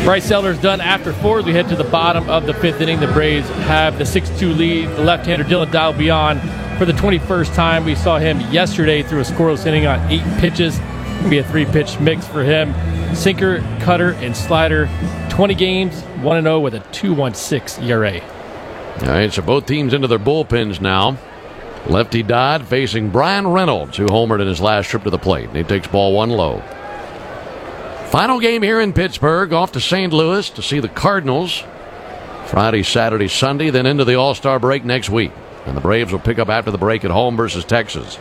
Bryce Elder's done after 4. We head to the bottom of the 5th inning. The Braves have the 6-2 lead. The left-hander Dylan Dial beyond for the 21st time. We saw him yesterday through a scoreless inning on 8 pitches. It'll be a 3-pitch mix for him. Sinker, cutter, and slider. 20 games, 1-0 with a 2.16 ERA. All right, so both teams into their bullpens now. Lefty Dodd facing Brian Reynolds, who homered in his last trip to the plate. And he takes ball 1 low. Final game here in Pittsburgh, off to St. Louis to see the Cardinals Friday, Saturday, Sunday, then into the All-Star break next week. And the Braves will pick up after the break at home versus Texas.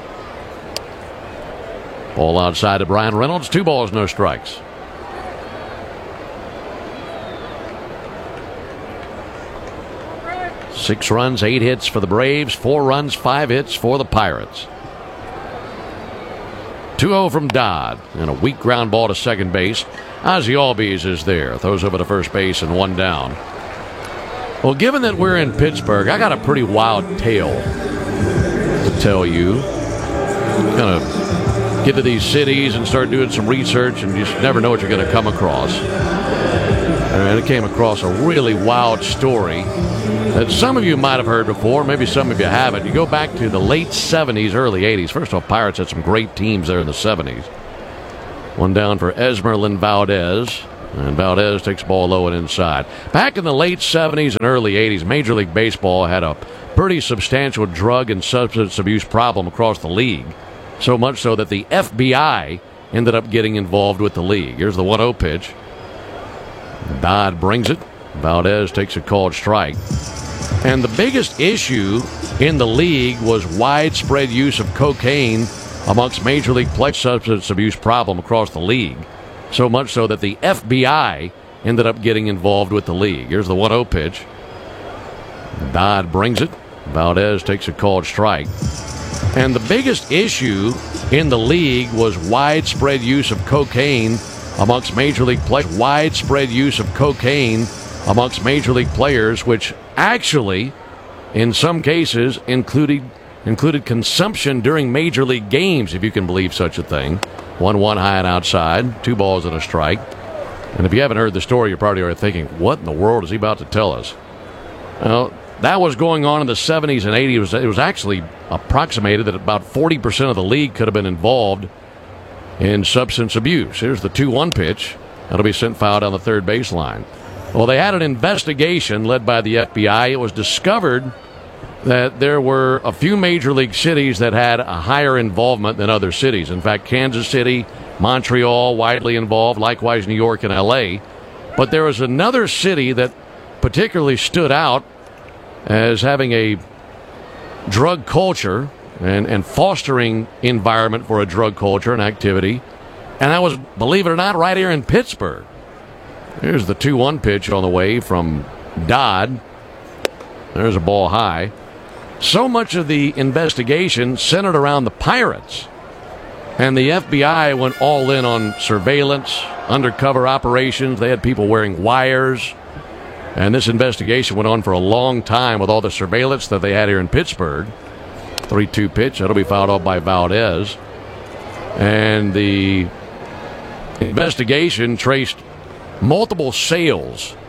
Ball outside to Brian Reynolds. 2 balls, no strikes. Six runs, 8 hits for the Braves. 4 runs, 5 hits for the Pirates. 2-0 from Dodd, and a weak ground ball to second base. Ozzie Albies is there. Throws over to first base and 1 down. Well, given that we're in Pittsburgh, I got a pretty wild tale to tell you. Kind of get to these cities and start doing some research, and you just never know what you're going to come across. And I came across a really wild story that some of you might have heard before, maybe some of you haven't. You go back to the late 70s, early 80s. First of all, Pirates had some great teams there in the 70s. 1 down for Esmeralyn Valdez, and Valdez takes the ball low and inside. Back in the late 70s and early 80s, Major League Baseball had a pretty substantial drug and substance abuse problem across the league, so much so that the FBI ended up getting involved with the league. Here's the 1-0 pitch. Dodd brings it. Valdez takes a called strike. And the biggest issue in the league was widespread use of cocaine amongst Major League players. Substance abuse problem across the league, so much so that the FBI ended up getting involved with the league. Here's the 1-0 pitch. Dodd brings it. Valdez takes a called strike. And the biggest issue in the league was widespread use of cocaine amongst Major League players. Widespread use of cocaine amongst Major League players, which actually, in some cases, included consumption during Major League games, if you can believe such a thing. 1-1 high and outside, 2 balls and a strike. And if you haven't heard the story, you're probably already thinking, what in the world is he about to tell us? Well, that was going on in the 70s and 80s. It was actually approximated that about 40% of the league could have been involved in substance abuse. Here's the 2-1 pitch. That'll be sent foul down the third baseline. Well, they had an investigation led by the FBI. It was discovered that there were a few major league cities that had a higher involvement than other cities. In fact, Kansas City, Montreal, widely involved, likewise New York and L.A. But there was another city that particularly stood out as having a drug culture and fostering environment for a drug culture and activity. And that was, believe it or not, right here in Pittsburgh. Here's the 2-1 pitch on the way from Dodd. There's a ball high. So much of the investigation centered around the Pirates. And the FBI went all in on surveillance, undercover operations. They had people wearing wires. And this investigation went on for a long time with all the surveillance that they had here in Pittsburgh. 3-2 pitch. That'll be fouled off by Valdez. And the investigation traced multiple sales